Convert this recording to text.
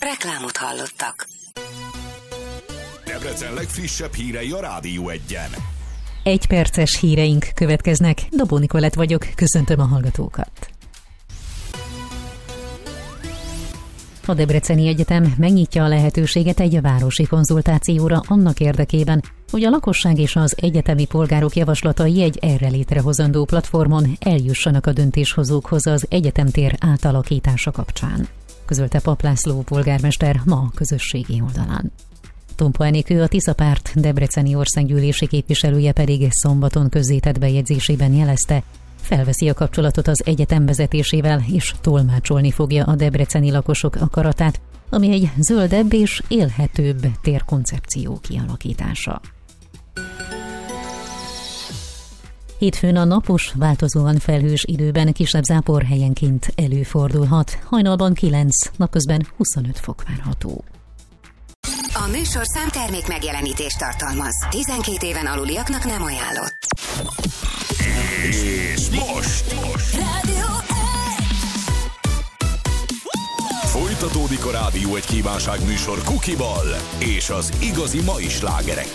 Reklámot hallottak. Debrecen legfrissebb hírei a Rádió Egyen. 1 perces híreink következnek. Dobó Nikolett vagyok, köszöntöm a hallgatókat. A Debreceni Egyetem megnyitja a lehetőséget egy városi konzultációra annak érdekében, hogy a lakosság és az egyetemi polgárok javaslatai egy erre létrehozandó platformon eljussanak a döntéshozókhoz az egyetemtér átalakítása kapcsán, közölte Papp László polgármester ma a közösségi oldalán. Tompa Enikő, a Tisza Párt debreceni országgyűlési képviselője pedig szombaton közzétett bejegyzésében jelezte, felveszi a kapcsolatot az egyetem vezetésével és tolmácsolni fogja a debreceni lakosok akaratát, ami egy zöldebb és élhetőbb térkoncepció kialakítása. Hétfőn a napos, változóan felhős időben kisebb zápor helyenként előfordulhat, hajnalban 9, napközben 25 fok várható. A műsor számtermék megjelenítést tartalmaz. 12 éven aluliaknak nem ajánlott. És most Rádió folytatódik a Rádió Egy kívánság műsor Kukival és az igazi mai slágerekkel.